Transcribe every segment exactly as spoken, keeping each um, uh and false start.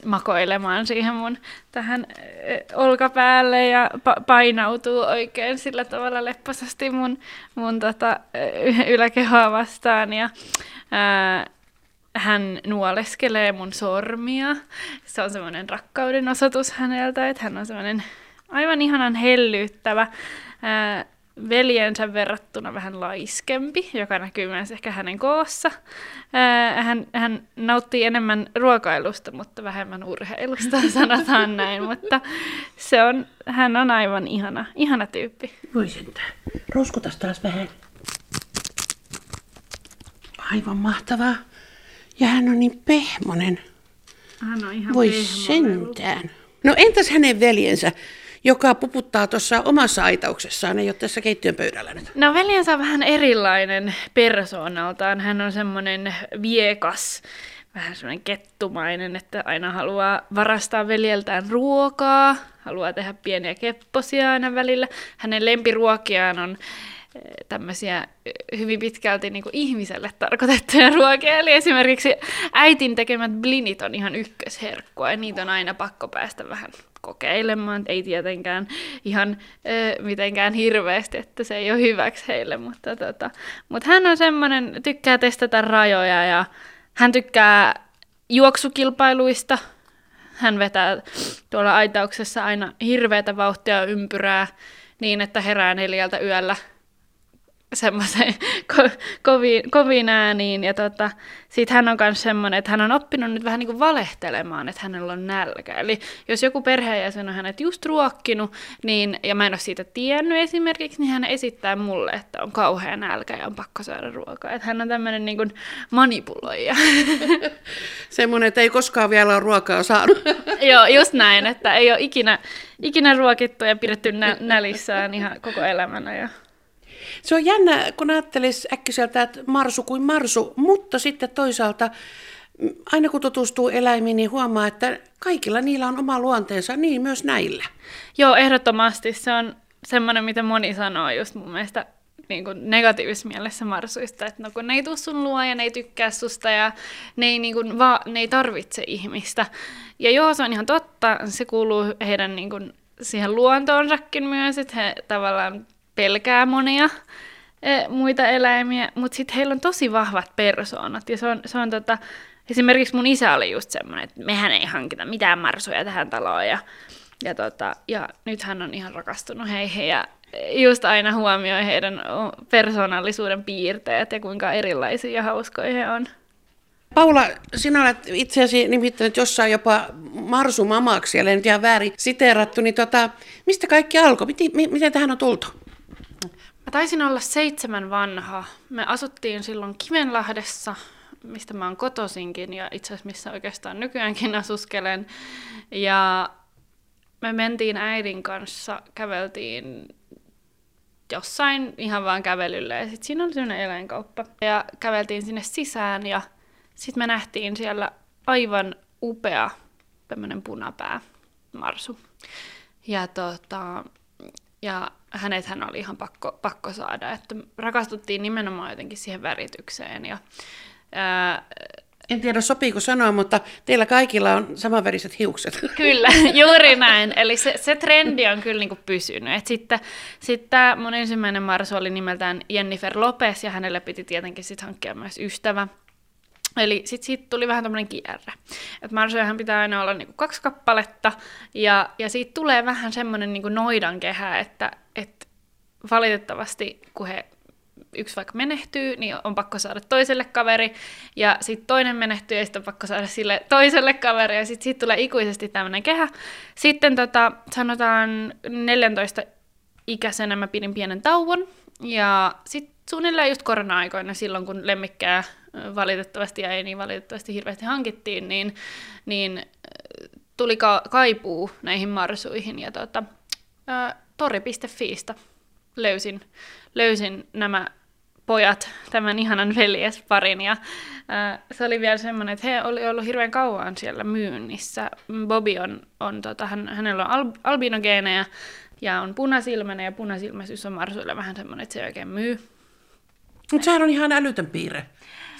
makoilemaan siihen mun tähän olkapäälle ja pa- painautuu oikein sillä tavalla lepposasti mun, mun tota, yläkehoa vastaan. Ja, ää, hän nuoleskelee mun sormia. Se on semmoinen rakkauden osoitus häneltä, että hän on semmoinen aivan ihanan hellyttävä, ää, veljensä verrattuna vähän laiskempi, joka näkyy myös ehkä hänen koossa. Ää, hän, hän nauttii enemmän ruokailusta, mutta vähemmän urheilusta, sanotaan näin. Mutta se on, hän on aivan ihana, ihana tyyppi. Voi sentään. Rouskutas taas vähän. Aivan mahtavaa. Ja hän on niin pehmonen. Hän on ihan Voi pehmoinen. sentään. No entäs hänen veljensä, joka puputtaa tuossa omassa aitauksessaan, ei ole tässä keittiön pöydällä nyt? No veljensä on vähän erilainen persoonaltaan. Hän on semmoinen viekas, vähän semmoinen kettumainen, että aina haluaa varastaa veljeltään ruokaa, haluaa tehdä pieniä kepposia aina välillä. Hänen lempiruokiaan on tämmöisiä hyvin pitkälti niin kuin ihmiselle tarkoitettuja ruokia. Eli esimerkiksi äitin tekemät blinit on ihan ykkösherkkua, ja niitä on aina pakko päästä vähän kokeilemaan. Ei tietenkään ihan ö, mitenkään hirveästi, että se ei ole hyväksi heille, mutta, tota, mutta hän on semmoinen, tykkää testata rajoja, ja hän tykkää juoksukilpailuista. Hän vetää tuolla aitauksessa aina hirveätä vauhtia ympyrää niin, että herää neljältä yöllä semmoiseen ko- koviin, koviin ääniin. Ja tota, sit hän on myös semmoinen, että hän on oppinut nyt vähän niin kuin valehtelemaan, että hänellä on nälkä. Eli jos joku perheenjäsen on hänet just ruokkinut, niin, ja mä en ole siitä tiennyt esimerkiksi, niin hän esittää mulle, että on kauhea nälkä ja on pakko saada ruokaa. Että hän on tämmöinen niin kuin manipuloija. Semmoinen, että ei koskaan vielä ole ruokaa saanut. Joo, just näin, että ei ole ikinä, ikinä ruokittu ja pidetty nä- nälissään ihan koko elämänä. Ja Se on jännä, kun ajattelisi äkkiseltä, että marsu kuin marsu, mutta sitten toisaalta aina kun tutustuu eläimiin, niin huomaa, että kaikilla niillä on oma luonteensa, niin myös näillä. Joo, ehdottomasti se on semmoinen, mitä moni sanoo just mun mielestä niin kuin negatiivisessa mielessä marsuista, että no kun ne ei tuu sun luo ja ne ei tykkää susta ja ne ei, niin kuin, va- ne ei tarvitse ihmistä. Ja joo, se on ihan totta, se kuuluu heidän niin kuin, siihen luontoonsakin myös, että he tavallaan pelkää monia e, muita eläimiä, mutta sitten heillä on tosi vahvat persoonat. Ja se on, se on tota, esimerkiksi mun isä oli just semmoinen, että mehän ei hankita mitään marsuja tähän taloon. Ja, ja, tota, ja nyt hän on ihan rakastunut heihin ja just aina huomioi heidän persoonallisuuden piirteet ja kuinka erilaisia ja hauskoja he on. Paula, sinä olet itseäsi nimittänyt jossain jopa marsumamaksi, ellei nyt ihan väärin siteerattu, niin tota, mistä kaikki alkoi? Miten, miten tähän on tultu? Mä taisin olla seitsemän vanha. Me asuttiin silloin Kivenlahdessa, mistä mä oon kotoisinkin ja itse asiassa missä oikeastaan nykyäänkin asuskelen. Ja me mentiin äidin kanssa, käveltiin jossain ihan vaan kävelyllä ja sitten siinä oli sellainen eläinkauppa. Ja käveltiin sinne sisään ja sitten me nähtiin siellä aivan upea tämmönen punapää marsu. Ja tota... Ja hänethän oli ihan pakko, pakko saada, että rakastuttiin nimenomaan jotenkin siihen väritykseen. Ja, ää... En tiedä sopiiko sanoa, mutta teillä kaikilla on samanväriset hiukset. Kyllä, juuri näin. Eli se, se trendi on kyllä niinku pysynyt. Et sitten sit tämä mun ensimmäinen marsu oli nimeltään Jennifer Lopez ja hänelle piti tietenkin sit hankkia myös ystävä. Eli sitten siitä tuli vähän tämmöinen kierre. Että marsujahan pitää aina olla niinku kaksi kappaletta, ja, ja siitä tulee vähän semmoinen niinku noidankehä, että et valitettavasti kun he yksi vaikka menehtyy, niin on pakko saada toiselle kaveri, ja sitten toinen menehtyy, ja sitten on pakko saada sille toiselle kaveri, ja sitten siitä tulee ikuisesti tämmöinen kehä. Sitten tota, sanotaan neljäntoista ikäisenä mä pidin pienen tauon, ja sitten suunnilleen just korona-aikoina silloin, kun lemmikkää valitettavasti ja ei niin valitettavasti hirveästi hankittiin, niin, niin tuli ka- kaipuu näihin marsuihin. Ja tota, ä, tori piste fiistä löysin, löysin nämä pojat, tämän ihanan veljesparin. Ja, ä, se oli vielä semmoinen, että he oli ollut hirveän kauan siellä myynnissä. Bobby on, on tota, hän, hänellä on al- albinogeenejä ja on punasilmäinen, ja punasilmäisyys on marsuilla vähän semmoinen, että se oikein myy. Mutta sehän on ihan älytön piirre.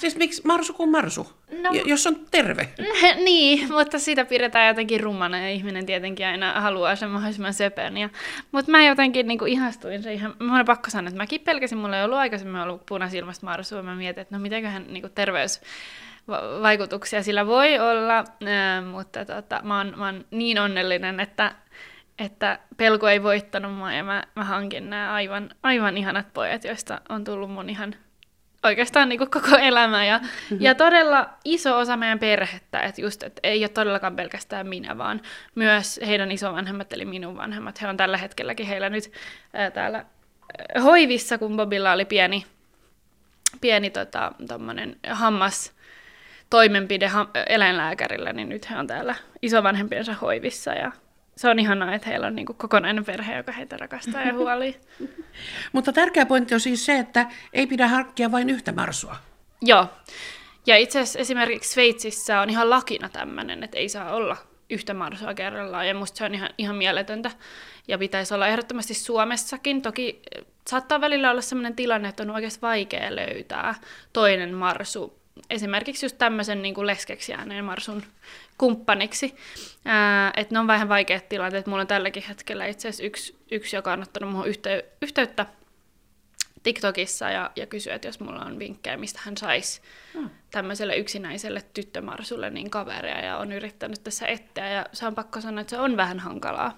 Siis miksi marsu kuin marsu, No, J- jos on terve? niin, mutta sitä pidetään jotenkin rumana ja ihminen tietenkin aina haluaa sen mahdollisimman söpön. Ja, mutta mä jotenkin niin kuin ihastuin se ihan, mä olen pakko sanoa, että mäkin pelkäsin, mulla ei ollut aikaisemmin ollut punasilmasta marsua, mä mietin, että no mitenköhän niin kuin terveysvaikutuksia sillä voi olla, ää, mutta tota, mä, oon, mä oon niin onnellinen, että, että pelko ei voittanut mua ja mä, mä hankin nämä aivan, aivan ihanat pojat, joista on tullut mun ihan oikeastaan niin kuin koko elämä ja, mm-hmm. ja todella iso osa meidän perhettä, että just, että ei ole todellakaan pelkästään minä, vaan myös heidän isovanhemmat, eli minun vanhemmat. He on tällä hetkelläkin heillä nyt ää, täällä ää, hoivissa, kun Bobilla oli pieni, pieni tota, tommonen hammas toimenpide ha- eläinlääkärillä, niin nyt he on täällä isovanhempiensa hoivissa ja se on ihanaa, että heillä on niin kuin kokonainen perhe, joka heitä rakastaa ja huolii. Mutta tärkeä pointti on siis se, että ei pidä hankkia vain yhtä marsua. Joo. Ja itse asiassa esimerkiksi Sveitsissä on ihan lakina tämmöinen, että ei saa olla yhtä marsua kerrallaan. Ja musta se on ihan, ihan mieletöntä. Ja pitäisi olla ehdottomasti Suomessakin. Toki saattaa välillä olla sellainen tilanne, että on oikeasti vaikea löytää toinen marsu. Esimerkiksi just tämmöisen niin kuin leskeksi jääneen marsun kumppaniksi. Ää, että ne on vähän vaikeat tilanteet. Mulla on tälläkin hetkellä itse asiassa yksi, yksi joka on ottanut muuhun yhtey- yhteyttä TikTokissa ja, ja kysyy, että jos mulla on vinkkejä, mistä hän saisi mm. tämmöiselle yksinäiselle tyttömarsulle niin kaveria. Ja on yrittänyt tässä etsiä ja se on pakko sanoa, että se on vähän hankalaa.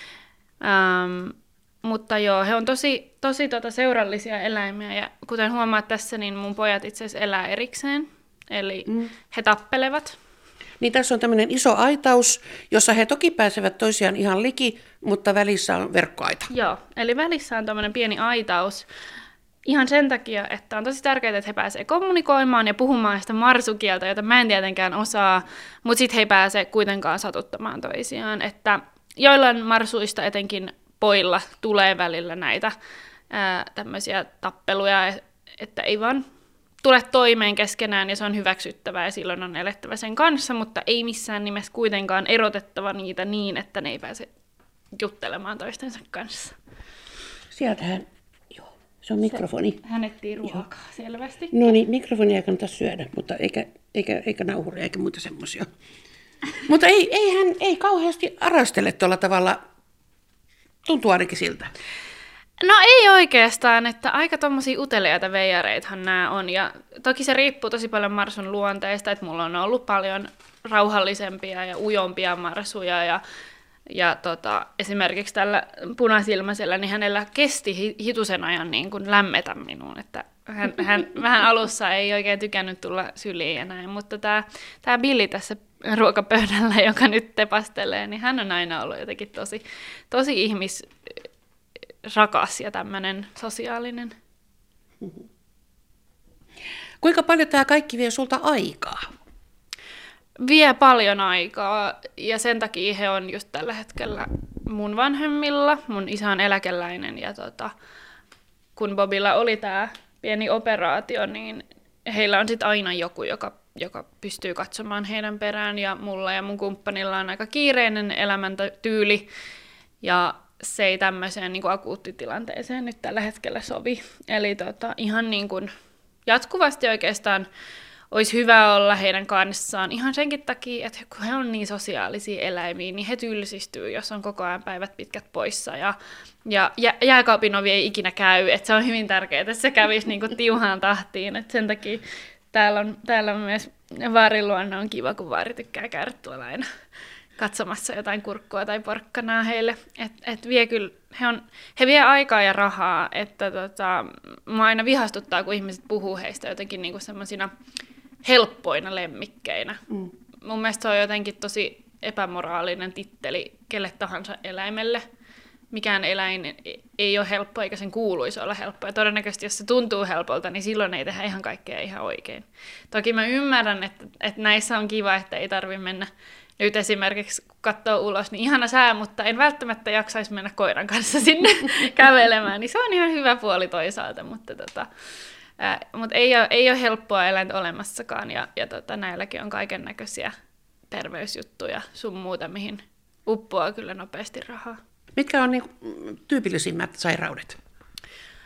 Ähm, Mutta joo, he on tosi, tosi tota seurallisia eläimiä ja kuten huomaat tässä, niin mun pojat itse asiassa elää erikseen, eli mm. he tappelevat. Niin tässä on tämmöinen iso aitaus, jossa he toki pääsevät toisiaan ihan liki, mutta välissä on verkkoaita. Joo, eli välissä on tämmöinen pieni aitaus ihan sen takia, että on tosi tärkeää, että he pääsevät kommunikoimaan ja puhumaan sitä marsukieltä, jota mä en tietenkään osaa, mutta sitten he ei pääse kuitenkaan satuttamaan toisiaan. Että joillain marsuista etenkin poilla tulee välillä näitä ää, tämmöisiä tappeluja, että ei vaan tule toimeen keskenään ja se on hyväksyttävää ja silloin on elettävä sen kanssa, mutta ei missään nimessä kuitenkaan erotettava niitä niin, että ne ei pääse juttelemaan toistensa kanssa. Sieltähän, joo, se on mikrofoni. Hän etsii ruokaa selvästi. No niin, mikrofonia ei kannata syödä, mutta eikä, eikä, eikä nauhuria eikä muuta semmoisia. Mutta ei, ei hän ei kauheasti arastele tuolla tavalla. Tuntuu ainakin siltä. No ei oikeastaan, että aika tommosia uteliaita veijareithan nämä on. Ja toki se riippuu tosi paljon marsun luonteesta, että mulla on ollut paljon rauhallisempia ja ujompia marsuja. Ja, ja tota, esimerkiksi tällä punasilmäisellä, niin hänellä kesti hitusen ajan niin kuin lämmetä minuun. Että hän, hän vähän alussa ei oikein tykännyt tulla syliin ja näin, mutta tämä, tämä Billy tässä ruokapöydällä, joka nyt tepastelee, niin hän on aina ollut jotenkin tosi, tosi ihmisrakas ja tämmöinen sosiaalinen. Kuinka paljon tämä kaikki vie sulta aikaa? Vie paljon aikaa ja sen takia he on just tällä hetkellä mun vanhemmilla. Mun isä on eläkeläinen ja tota, kun Bobilla oli tämä pieni operaatio, niin heillä on sitten aina joku, joka joka pystyy katsomaan heidän perään, ja mulla ja mun kumppanilla on aika kiireinen elämäntyyli, ja se ei tämmöiseen niin kuin akuuttitilanteeseen nyt tällä hetkellä sovi. Eli tota, ihan niin kuin jatkuvasti oikeastaan olisi hyvä olla heidän kanssaan, ihan senkin takia, että kun he on niin sosiaalisia eläimiä, niin he tylsistyy, jos on koko ajan päivät pitkät poissa, ja, ja jä, jääkaapin ovi ei ikinä käy, että se on hyvin tärkeää, että se kävisi niin kuin tiuhaan tahtiin, että sen takia Täällä on, täällä on myös vaarin luonne on kiva, kun vaari tykkää käydä tuolla aina katsomassa jotain kurkkua tai porkkanaa heille. Et, et vie kyllä, he, on, he vie aikaa ja rahaa, että tota, mua aina vihastuttaa, kun ihmiset puhuu heistä jotenkin niinku semmoisina helppoina lemmikkeinä. Mm. Mun mielestä se on jotenkin tosi epämoraalinen titteli kelle tahansa eläimelle. Mikään eläin ei ole helppo, eikä sen kuuluisi olla helppo. Ja todennäköisesti, jos se tuntuu helpolta, niin silloin ei tehdä ihan kaikkea ihan oikein. Toki mä ymmärrän, että, että näissä on kiva, että ei tarvitse mennä nyt esimerkiksi, kun katsoo ulos, niin ihana sää, mutta en välttämättä jaksaisi mennä koiran kanssa sinne kävelemään. Niin se on ihan hyvä puoli toisaalta, mutta, tota, ää, mutta ei, ole, ei ole helppoa eläintä olemassakaan. Ja, ja tota, näilläkin on kaiken näköisiä terveysjuttuja sun muuta, mihin uppoaa kyllä nopeasti rahaa. Mitkä on niin tyypillisimmät sairaudet?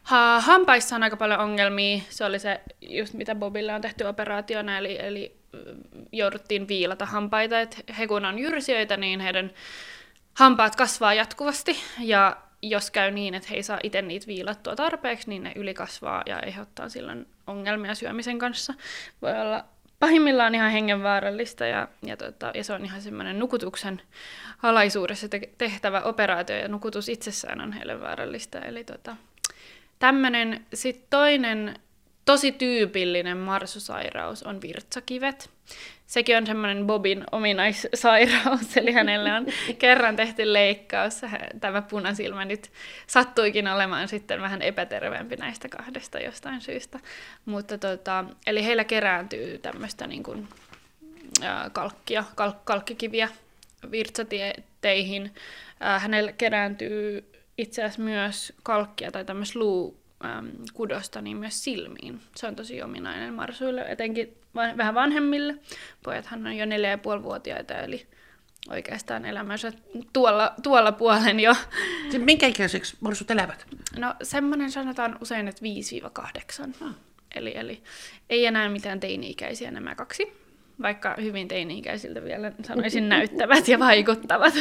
Ha, hampaissa on aika paljon ongelmia. Se oli se, just mitä Bobille on tehty operaationa, eli, eli jouduttiin viilata hampaita. Et he kun on jyrsijöitä, niin heidän hampaat kasvaa jatkuvasti, ja jos käy niin, että he ei saa itse niitä viilattua tarpeeksi, niin ne ylikasvaa ja aiheuttaa silloin ongelmia syömisen kanssa. Voi olla pahimmillaan ihan hengenvaarallista, ja, ja, tota, ja se on ihan semmoinen nukutuksen alaisuudessa te- tehtävä operaatio, ja nukutus itsessään on heille vaarallista. Eli tota, tämmöinen sitten toinen tosi tyypillinen marsusairaus on virtsakivet. Sekin on semmoinen Bobin ominaissairaus, eli hänelle on kerran tehty leikkaus. Tämä punasilmä nyt sattuikin olemaan sitten vähän epäterveempi näistä kahdesta jostain syystä. Mutta tota, eli heillä kerääntyy tämmöistä niin kuin, ää, kalkkia, kalk- kalkkikiviä virtsateihin. Ää, hänellä kerääntyy itse asiassa myös kalkkia tai tämmöistä luu kudosta niin myös silmiin. Se on tosi ominainen marsuille, etenkin va- vähän vanhemmille. Pojathan on jo neljä ja puoli vuotiaita, eli oikeastaan elämänsä tuolla, tuolla puolen jo. Minkä ikäiseksi marsut elävät? No semmoinen sanotaan usein, että viisi kahdeksan. Ah. Eli, eli ei enää mitään teini-ikäisiä nämä kaksi, vaikka hyvin teini-ikäisiltä vielä sanoisin näyttävät ja vaikuttavat.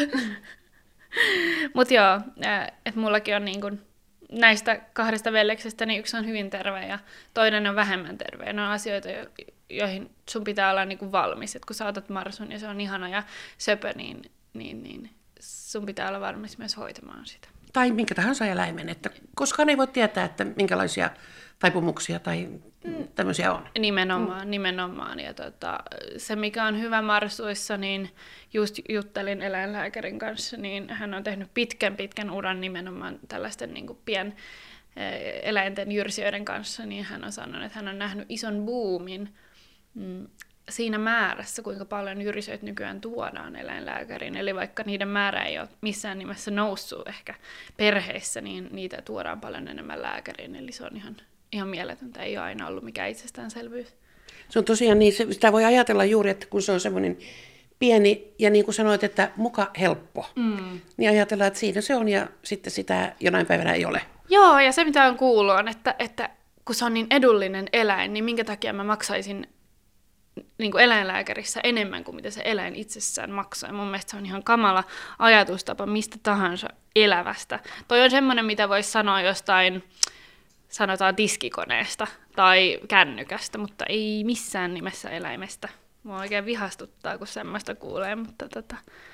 Mutta joo, että mullakin on niin kuin näistä kahdesta veljeksestä niin yksi on hyvin terve ja toinen on vähemmän terve. Ne on asioita, joihin sun pitää olla niinku valmis. Et kun sä otat marsun ja se on ihana ja söpö, niin, niin, niin sun pitää olla valmis myös hoitamaan sitä. Tai minkä tahansa eläimen, että koskaan ei voi tietää, että minkälaisia taipumuksia tai tämmöisiä on. Nimenomaan, mm. nimenomaan. Ja tota, se, mikä on hyvä marsuissa, niin just juttelin eläinlääkärin kanssa, niin hän on tehnyt pitkän pitkän uran nimenomaan tällaisten niin kuin pien eläinten jyrsijöiden kanssa, niin hän on sanonut, että hän on nähnyt ison boomin mm, siinä määrässä, kuinka paljon jyrsijöitä nykyään tuodaan eläinlääkäriin. Eli vaikka niiden määrä ei ole missään nimessä noussut ehkä perheissä, niin niitä tuodaan paljon enemmän lääkäriin. Eli se on ihan, ihan mieletöntä, ei ole aina ollut mikään itsestäänselvyys. Se on tosiaan niin, sitä voi ajatella juuri, että kun se on semmoinen pieni ja niin kuin sanoit, että muka helppo, mm. niin ajatellaan, että siinä se on ja sitten sitä jonain päivänä ei ole. Joo, ja se mitä on kuullut on, että, että kun se on niin edullinen eläin, niin minkä takia mä maksaisin niin kuin eläinlääkärissä enemmän kuin mitä se eläin itsessään maksaa. Ja mun mielestä se on ihan kamala ajatustapa mistä tahansa elävästä. Toi on semmoinen, mitä voisi sanoa jostain, sanotaan tiskikoneesta tai kännykästä, mutta ei missään nimessä eläimestä. Mua oikein vihastuttaa, kun semmoista kuulee, mutta tota...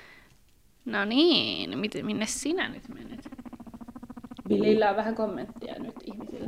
No niin, minne sinä nyt menet? Villillä on vähän kommenttia nyt ihmisille.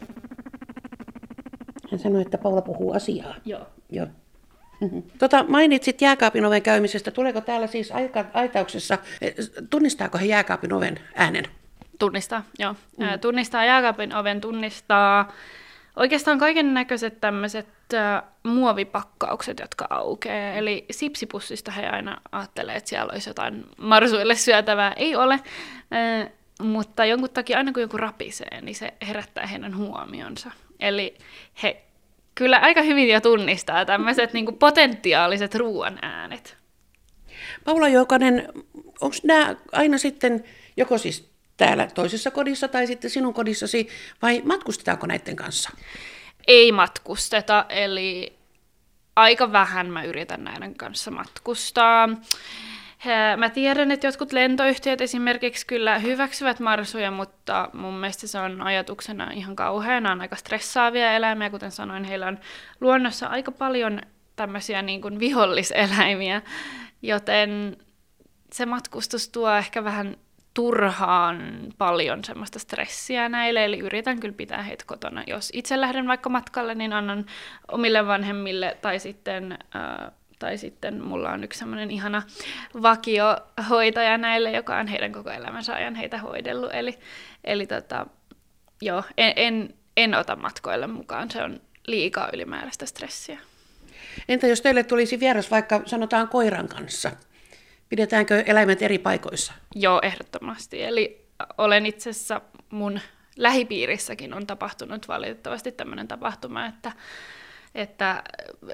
Hän sanoi, että Paula puhuu asiaa. Joo. Joo. Tota, mainitsit jääkaapin oven käymisestä. Tuleeko täällä siis aika, aitauksessa, tunnistaako he jääkaapin oven äänen? Tunnistaa, joo. Mm. Tunnistaa jääkaapin oven, tunnistaa oikeastaan kaiken näköiset tämmöiset äh, muovipakkaukset, jotka aukeaa. Eli sipsipussista he aina ajattelee, että siellä olisi jotain marsuille syötävää. Ei ole, äh, mutta jonkun takia aina kun joku rapisee, niin se herättää heidän huomionsa. Eli he kyllä aika hyvin jo tunnistaa tämmöiset niin kuin potentiaaliset ruoan äänet. Paula Joukanen, onko nämä aina sitten joko siis täällä toisessa kodissa tai sitten sinun kodissasi, vai matkustetaanko näiden kanssa? Ei matkusteta, eli aika vähän mä yritän näiden kanssa matkustaa. Mä tiedän, että jotkut lentoyhtiöt esimerkiksi kyllä hyväksyvät marsuja, mutta mun mielestä se on ajatuksena ihan kauheana, on aika stressaavia eläimiä. Kuten sanoin, heillä on luonnossa aika paljon tämmöisiä niin kuin viholliseläimiä, joten se matkustus tuo ehkä vähän turhaan paljon semmoista stressiä näille, eli yritän kyllä pitää heitä kotona. Jos itse lähden vaikka matkalle, niin annan omille vanhemmille tai sitten... Äh, Tai sitten mulla on yksi semmoinen ihana vakiohoitaja näille, joka on heidän koko elämänsä ajan heitä hoidellut. Eli, eli tota, joo, en, en, en ota matkoille mukaan, se on liikaa ylimääräistä stressiä. Entä jos teille tulisi vieras vaikka sanotaan koiran kanssa? Pidetäänkö eläimet eri paikoissa? Joo, ehdottomasti. Eli olen itse asiassa mun lähipiirissäkin on tapahtunut valitettavasti tämmöinen tapahtuma, että että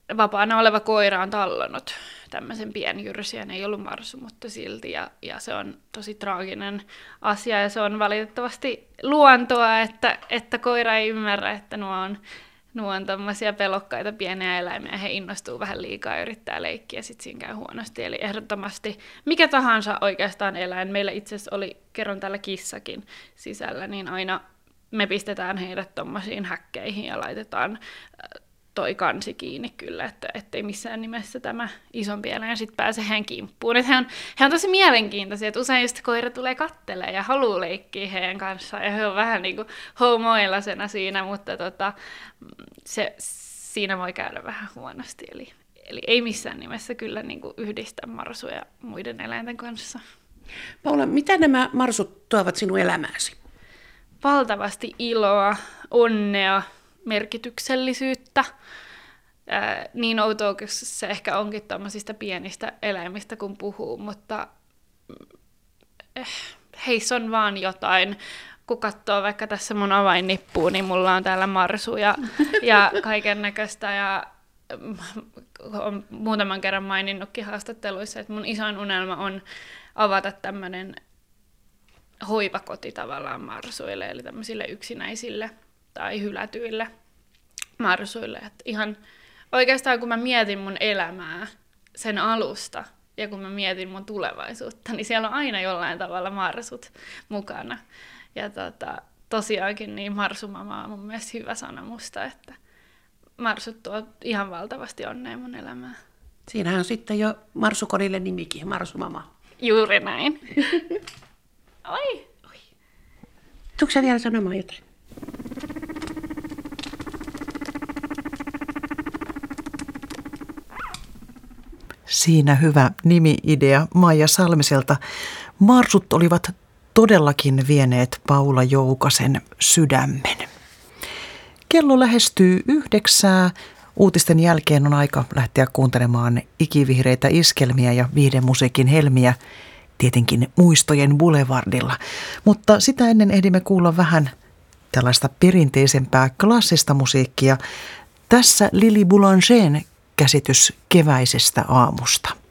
vapaana oleva koira on tallonnut tämmöisen pienjyrsijän, ei ollut marsu, mutta silti, ja, ja se on tosi traaginen asia, ja se on valitettavasti luontoa, että, että koira ei ymmärrä, että nuo on, nuo on tommosia pelokkaita pieniä eläimiä, he innostuu vähän liikaa ja yrittää leikkiä, ja sitten siinä käy huonosti, eli ehdottomasti mikä tahansa oikeastaan eläin, meillä itse asiassa oli, kerron täällä kissakin sisällä, niin aina me pistetään heidät tommosiin häkkeihin ja laitetaan toi kansi kiinni kyllä, että ettei missään nimessä tämä isompi eläin sitten pääse heidän kimppuun. Että he, on, he on tosi mielenkiintoisia, että usein just koira tulee kattelemaan ja haluaa leikkiä heidän kanssaan, ja he on vähän niin kuin homoilasena siinä, mutta tota, se, siinä voi käydä vähän huonosti. Eli, eli ei missään nimessä kyllä niin kuin yhdistä marsuja muiden eläinten kanssa. Paula, mitä nämä marsut tuovat sinun elämääsi? Valtavasti iloa, onnea, merkityksellisyyttä. Ää, niin outoa, kun se ehkä onkin tämmöisistä pienistä eläimistä, kun puhuu, mutta eh, heissä on vaan jotain. Kun katsoo vaikka tässä mun avainnippuun, niin mulla on täällä marsu ja, ja kaiken näköistä. Ja olen muutaman kerran maininnutkin haastatteluissa, että mun isoin unelma on avata tämmöinen hoivakoti tavallaan marsuille, eli tämmöisille yksinäisille tai hylätyille marsuille. Et ihan oikeastaan kun mä mietin mun elämää sen alusta ja kun mä mietin mun tulevaisuutta, niin siellä on aina jollain tavalla marsut mukana. Ja tota, tosiaankin niin marsumama on mun mielestä hyvä sana musta, että marsut tuo ihan valtavasti onnea mun elämään. Siinähän on sitten jo marsukodille nimikin, marsumama. Juuri näin. Oi, oi. Tuutko sä vielä sanomaan jotain? Siinä hyvä nimi-idea Maija Salmiselta. Marsut olivat todellakin vieneet Paula Joukasen sydämen. Kello lähestyy yhdeksää. Uutisten jälkeen on aika lähteä kuuntelemaan ikivihreitä iskelmiä ja viihdemusiikin helmiä, tietenkin muistojen boulevardilla. Mutta sitä ennen ehdimme kuulla vähän tällaista perinteisempää klassista musiikkia. Tässä Lili Boulangern käsitys keväisestä aamusta.